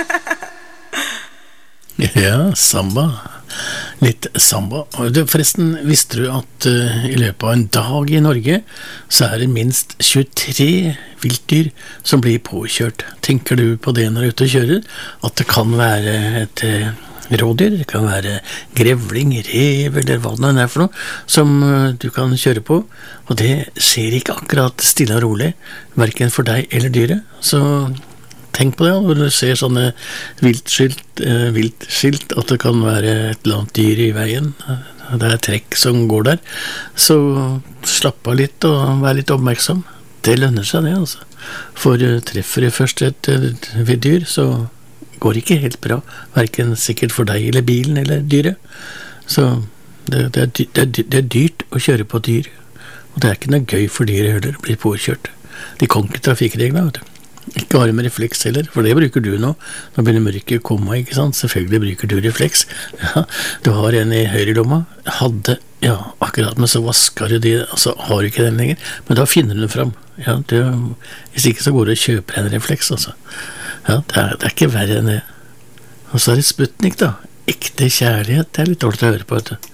Ja, samba. Litt samba. Forresten, visste du at i løpet av en dag i Norge så det minst 23 viltdyr som blir påkjørt? Tenker du på det når du er ute og kjører? At det kan være et rådyr, det kan være grevling, rev eller hva det for noe som du kan kjøre på, og det skjer ikke akkurat stille og rolig, hverken for deg eller dyret. Så tenk på det, når du ser sånne viltskilt, at det kan være et eller annet dyr i veien, det trekk som går der, så slapp av litt og vær litt oppmerksom. Det lønner seg det, altså. For treffer du først et dyr, så går det ikke helt bra, hverken sikkert for deg eller bilen eller dyret. Så det er dyrt å kjøre på dyr, og det er ikke noe gøy for dyret heller å bli påkjørt. De kan ikke trafikkreglene, vet du. Ikke ha med refleks heller, for det bruker du nå. Nå begynner mørket å komme, ikke sant? Selvfølgelig bruker du refleks. Ja, du har en i høyre lomma. Hadde, ja, akkurat, men så vasker du de, altså har du ikke den lenger. Men da finner du den fram. Ja, hvis ikke så går du og kjøper en refleks, altså. Ja, det er ikke verre enn det. Og så det Sputnik da. Ekte kjærlighet, det litt dårlig å høre på, vet du.